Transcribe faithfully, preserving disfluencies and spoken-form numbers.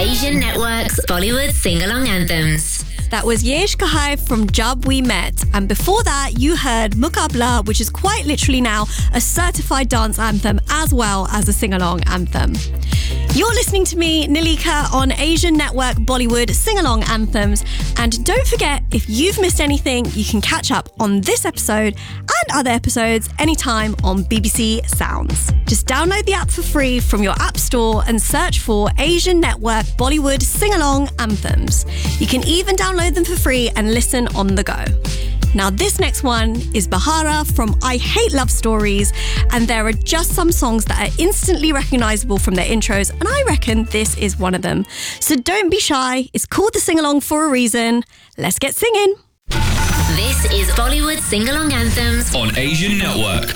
Asian Network's Bollywood sing-along anthems. That was Yesh Kahai from Jab We Met. And before that, you heard Mukabla, which is quite literally now a certified dance anthem as well as a sing-along anthem. You're listening to me, Nilika, on Asian Network Bollywood sing-along anthems. And don't forget, if you've missed anything, you can catch up on this episode and other episodes anytime on B B C Sounds. Just download the app for free from your app store and search for Asian Network Bollywood sing-along anthems. You can even download them for free and listen on the go. Now, this next one is Bahara from I Hate Love Stories, and there are just some songs that are instantly recognisable from their intros, and I reckon this is one of them. So don't be shy, it's called the sing-along for a reason. Let's get singing. This is Bollywood sing-along anthems on Asian Network.